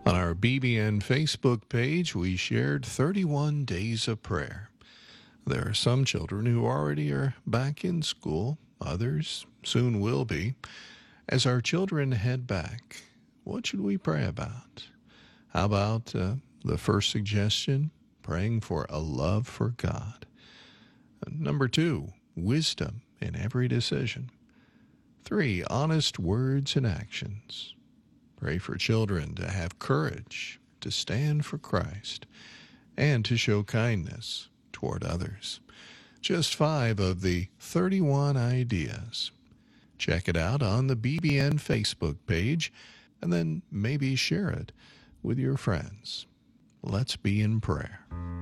On our BBN Facebook page, we shared 31 days of prayer. There are some children who already are back in school, others soon will be. As our children head back, what should we pray about? How about the first suggestion, praying for a love for God? Number 2, wisdom in every decision. 3, honest words and actions. Pray for children to have courage, to stand for Christ, and to show kindness toward others. Just 5 of the 31 ideas. Check it out on the BBN Facebook page, and then maybe share it with your friends. Let's be in prayer.